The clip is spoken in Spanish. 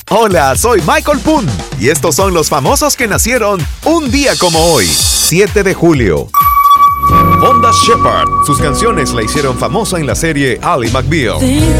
Hola, soy Michael Poon y estos son los famosos que nacieron un día como hoy, 7 de julio. Honda Shepard. Sus canciones la hicieron famosa en la serie Ally McBeal.